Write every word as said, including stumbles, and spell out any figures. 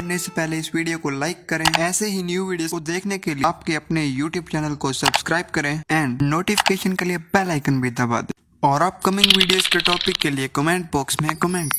करने से पहले इस वीडियो को लाइक करें। ऐसे ही न्यू वीडियोस को देखने के लिए आपके अपने यूट्यूब चैनल को सब्सक्राइब करें एंड नोटिफिकेशन के लिए बेल आइकन भी दबा दें और अपकमिंग वीडियोस के टॉपिक के लिए कमेंट बॉक्स में कमेंट